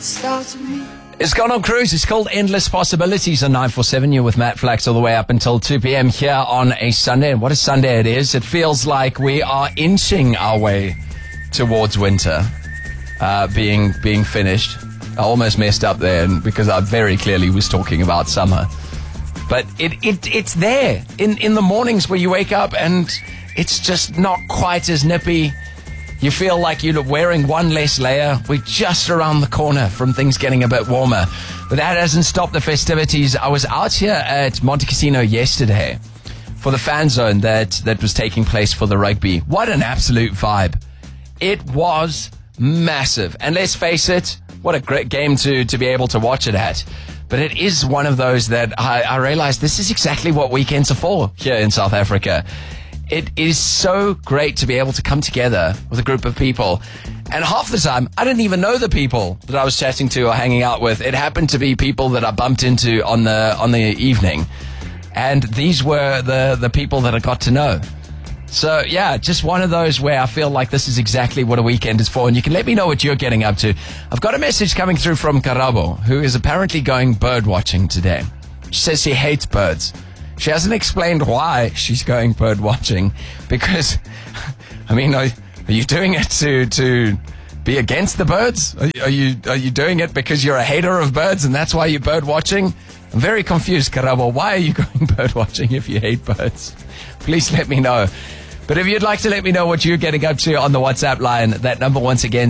It's gone on cruise. It's called Endless Possibilities on 947. You're with Matt Flax all the way up until 2 p.m. here on a Sunday. And what a Sunday it is. It feels like we are inching our way towards winter being finished. I almost messed up there because I very clearly was talking about summer. But it's there in the mornings where you wake up and it's just not quite as nippy. You feel like you're wearing one less layer. We're just around the corner from things getting a bit warmer. But that hasn't stopped the festivities. I was out here at Monte Casino yesterday for the fan zone that was taking place for the rugby. What an absolute vibe. It was massive. And let's face it, what a great game to be able to watch it at. But it is one of those that I realized this is exactly what weekends are for here in South Africa. It is so great to be able to come together with a group of people. And half the time, I didn't even know the people that I was chatting to or hanging out with. It happened to be people that I bumped into on the evening. And these were the people that I got to know. So, yeah, just one of those where I feel like this is exactly what a weekend is for. And you can let me know what you're getting up to. I've got a message coming through from Karabo, who is apparently going bird watching today. She says she hates birds. She hasn't explained why she's going bird watching, because, I mean, are you doing it to be against the birds? Are you doing it because you're a hater of birds and that's why you're bird watching? I'm very confused, Karabo. Why are you going bird watching if you hate birds? Please let me know. But if you'd like to let me know what you're getting up to on the WhatsApp line, that number once again,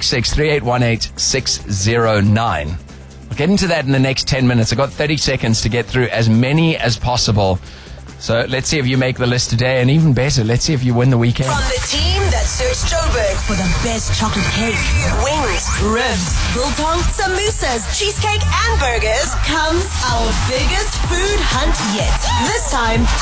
066-3818-609. I'll get into that in the next 10 minutes. I've got 30 seconds to get through as many as possible. So let's see if you make the list today, and even better, let's see if you win the weekend. From the team that searched Joburg for the best chocolate cake, wings, ribs, biltong, samosas, cheesecake, and burgers, comes our biggest food hunt yet. This time,